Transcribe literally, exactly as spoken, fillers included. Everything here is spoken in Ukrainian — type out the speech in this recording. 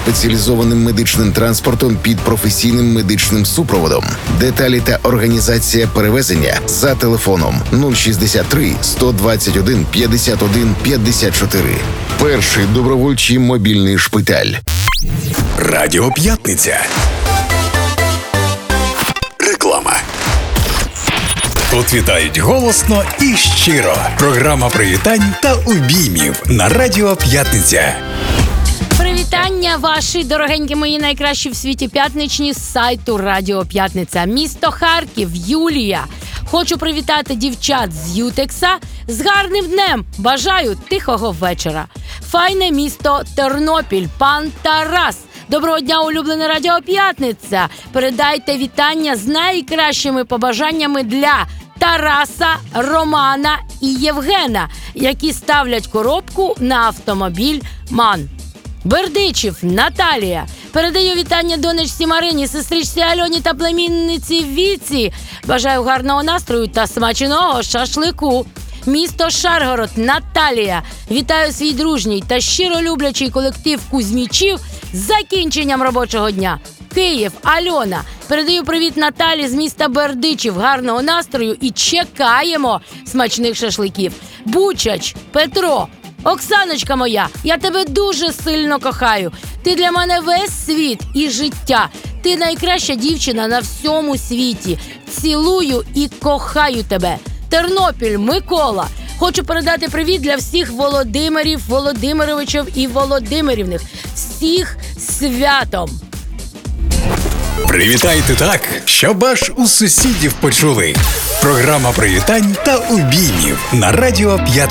спеціалізованим медичним транспортом під професійним медичним супроводом. Деталі та організація перевезення за телефоном нуль шістдесят три сто двадцять один п'ятдесят один п'ятдесят чотири. Перший добровольчий мобільний шпиталь. Радіо П'ятниця. Реклама. Тут вітають голосно і щиро. Програма привітань та обіймів на Радіо П'ятниця. Привітання ваші, дорогенькі мої, найкращі в світі п'ятничні з сайту Радіо П'ятниця. Місто Харків, Юлія. Хочу привітати дівчат з Ютекса з гарним днем. Бажаю тихого вечора. Файне місто Тернопіль, пан Тарас. Доброго дня, улюблене Радіо П'ятниця. Передайте вітання з найкращими побажаннями для Тараса, Романа і Євгена, які ставлять коробку на автомобіль МАН. Бердичів Наталія. Передаю вітання донечці Марині, сестричці Альоні та племінниці Віці. Бажаю гарного настрою та смачного шашлику. Місто Шаргород Наталія. Вітаю свій дружній та щиро люблячий колектив кузьмічів з закінченням робочого дня. Київ, Альона. Передаю привіт Наталі з міста Бердичів. Гарного настрою і чекаємо смачних шашликів. Бучач, Петро. Оксаночка моя, я тебе дуже сильно кохаю. Ти для мене весь світ і життя. Ти найкраща дівчина на всьому світі. Цілую і кохаю тебе. Тернопіль, Микола. Хочу передати привіт для всіх Володимирів, Володимировичів і Володимирівних. Всіх святом! Привітайте так, щоб аж у сусідів почули. Програма привітань та обіймів на Радіо П'ятниця.